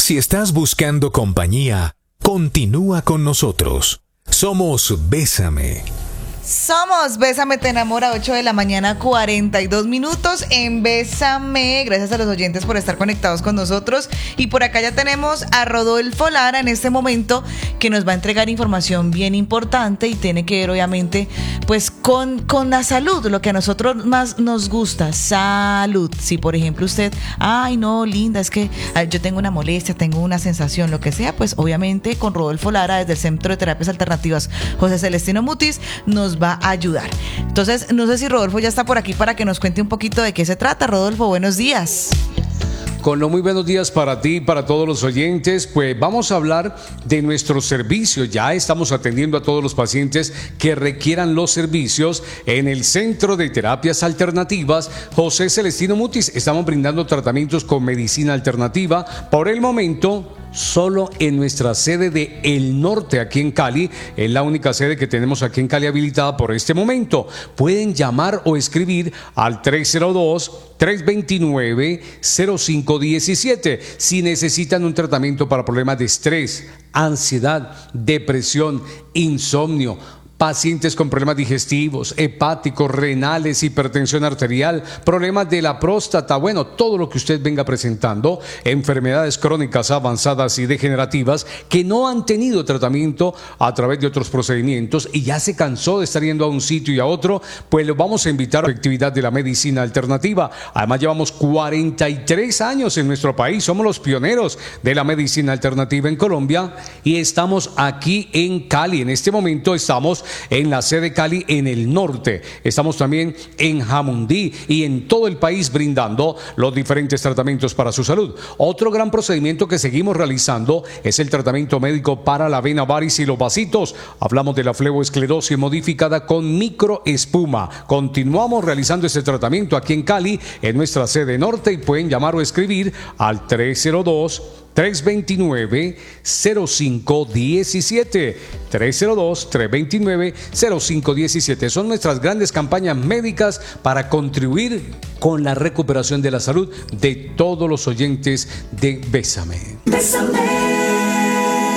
Si estás buscando compañía, continúa con nosotros. Somos Bésame. Somos Bésame Te Enamora, 8 de la mañana, 42 minutos en Bésame. Gracias a los oyentes por estar conectados con nosotros. Y por acá ya tenemos a Rodolfo Lara en este momento, que nos va a entregar información bien importante y tiene que ver obviamente pues con la salud, lo que a nosotros más nos gusta, salud. Si por ejemplo usted, ay no, linda, es que yo tengo una molestia, tengo una sensación, lo que sea, pues obviamente con Rodolfo Lara desde el Centro de Terapias Alternativas José Celestino Mutis nos va a ayudar. Entonces, no sé si Rodolfo ya está por aquí para que nos cuente un poquito de qué se trata. Rodolfo, buenos días. Con los muy buenos días para ti y para todos los oyentes. Pues vamos a hablar de nuestro servicio. Ya estamos atendiendo a todos los pacientes que requieran los servicios en el Centro de Terapias Alternativas José Celestino Mutis. Estamos brindando tratamientos con medicina alternativa. Por el momento, solo en nuestra sede de El Norte, aquí en Cali. Es la única sede que tenemos aquí en Cali habilitada por este momento. Pueden llamar o escribir al 302-329-0517 si necesitan un tratamiento para problemas de estrés, ansiedad, depresión, insomnio, pacientes con problemas digestivos, hepáticos, renales, hipertensión arterial, problemas de la próstata, bueno, todo lo que usted venga presentando, enfermedades crónicas avanzadas y degenerativas que no han tenido tratamiento a través de otros procedimientos y ya se cansó de estar yendo a un sitio y a otro, pues los vamos a invitar a la actividad de la medicina alternativa. Además llevamos 43 años en nuestro país, somos los pioneros de la medicina alternativa en Colombia y estamos aquí en Cali. En este momento estamos en la sede Cali en el norte. Estamos también en Jamundí y en todo el país brindando los diferentes tratamientos para su salud. Otro gran procedimiento que seguimos realizando es el tratamiento médico para la vena varis y los vasitos. Hablamos de la fleboesclerosis modificada con microespuma. Continuamos realizando este tratamiento aquí en Cali, en nuestra sede norte, y pueden llamar o escribir al 302-329-0517. 302-329-0517. Son nuestras grandes campañas médicas para contribuir con la recuperación de la salud de todos los oyentes de Bésame. Bésame.